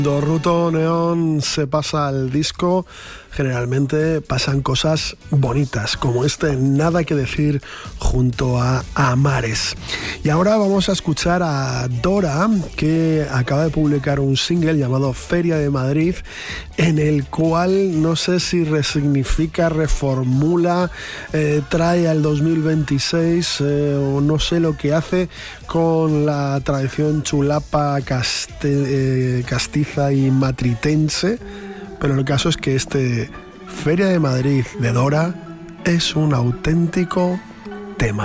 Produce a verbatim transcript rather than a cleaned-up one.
Cuando Ruto Neón se pasa al disco, generalmente pasan cosas bonitas, como este Nada que decir junto a Amares. Y ahora vamos a escuchar a Dora, que acaba de publicar un single llamado Feria de Madrid, en el cual no sé si resignifica, reformula, eh, trae al dos mil veintiséis, eh, o no sé lo que hace con la tradición chulapa caste, eh, castiza y matritense, pero el caso es que este Feria de Madrid de Dora es un auténtico